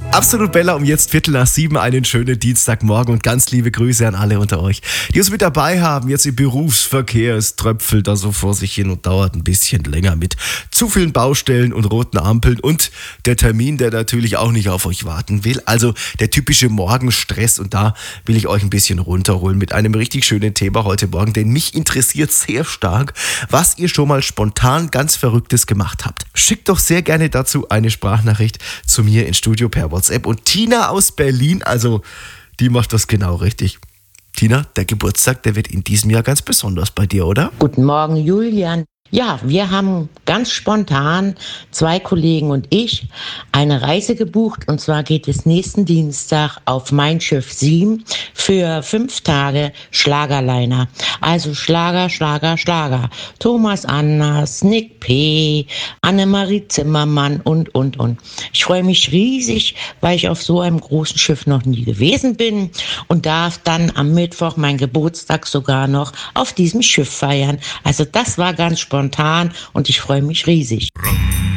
Absolut Bella, um jetzt 6:15 einen schönen Dienstagmorgen und ganz liebe Grüße an alle unter euch, die uns mit dabei haben. Jetzt im Berufsverkehr, es tröpfelt da so vor sich hin und dauert ein bisschen länger mit zu vielen Baustellen und roten Ampeln und der Termin, der natürlich auch nicht auf euch warten will. Also der typische Morgenstress, und da will ich euch ein bisschen runterholen mit einem richtig schönen Thema heute Morgen, denn mich interessiert sehr stark, was ihr schon mal spontan ganz Verrücktes gemacht habt. Schickt doch sehr gerne dazu eine Sprachnachricht zu mir ins Studio per WhatsApp. Und Tina aus Berlin, also die macht das genau richtig. Tina, der Geburtstag, der wird in diesem Jahr ganz besonders bei dir, oder? Guten Morgen, Julian. Ja, wir haben ganz spontan, 2 Kollegen und ich, eine Reise gebucht. Und zwar geht es nächsten Dienstag auf Mein Schiff 7 für 5 Tage Schlagerliner. Also Schlager, Schlager, Schlager. Thomas Anders, Nick P., Annemarie Zimmermann und. Ich freue mich riesig, weil ich auf so einem großen Schiff noch nie gewesen bin und darf dann am Mittwoch meinen Geburtstag sogar noch auf diesem Schiff feiern. Also das war ganz spontan und ich freue mich riesig.